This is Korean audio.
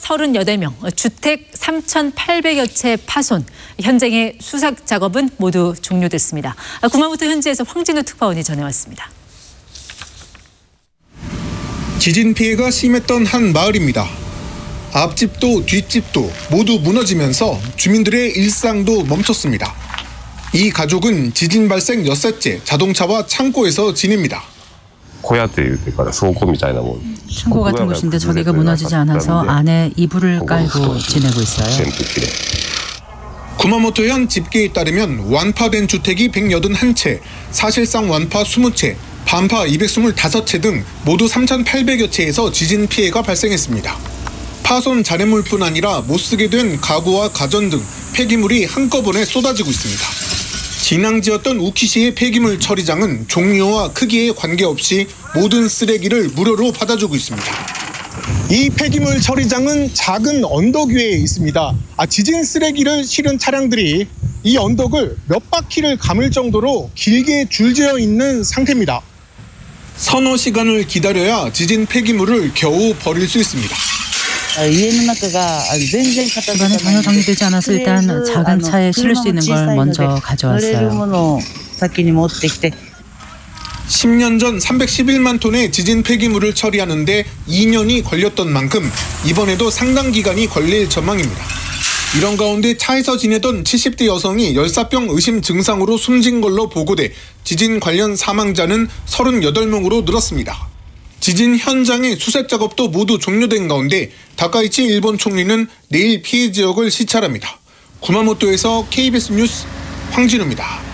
38명, 주택 3,800여 채 파손, 현장의 수색 작업은 모두 종료됐습니다. 구마모토 현지에서 황진우 특파원이 전해왔습니다. 지진 피해가 심했던 한 마을입니다. 앞집도 뒷집도 모두 무너지면서 주민들의 일상도 멈췄습니다. 이 가족은 지진 발생 엿새째 자동차와 창고에서 지냅니다. 小屋というか倉庫みたいなもん. 창고 같은 곳인데 저기가 무너지지 않아서 안에 이불을 깔고 지내고 있어요. 구마모토현 집계에 따르면 완파된 주택이 181채, 사실상 완파 20채, 반파 225채 등 모두 3,800여 채에서 지진 피해가 발생했습니다. 파손 잔해물뿐 아니라 못쓰게 된 가구와 가전 등 폐기물이 한꺼번에 쏟아지고 있습니다. 진앙지였던 우키시의 폐기물 처리장은 종류와 크기에 관계없이 모든 쓰레기를 무료로 받아주고 있습니다. 이 폐기물 처리장은 작은 언덕 위에 있습니다. 지진 쓰레기를 실은 차량들이 이 언덕을 몇 바퀴를 감을 정도로 길게 줄지어 있는 상태입니다. 서너 시간을 기다려야 지진 폐기물을 겨우 버릴 수 있습니다. 집안에 전혀 정리되지 않아서 일단 작은 차에 실을 수 있는 걸 먼저 가져왔어요. 10년 전 311만 톤의 지진 폐기물을 처리하는데 2년이 걸렸던 만큼 이번에도 상당 기간이 걸릴 전망입니다. 이런 가운데 차에서 지내던 70대 여성이 열사병 의심 증상으로 숨진 걸로 보고돼 지진 관련 사망자는 38명으로 늘었습니다. 지진 현장의 수색 작업도 모두 종료된 가운데 다카이치 일본 총리는 내일 피해 지역을 시찰합니다. 구마모토에서 KBS 뉴스 황진우입니다.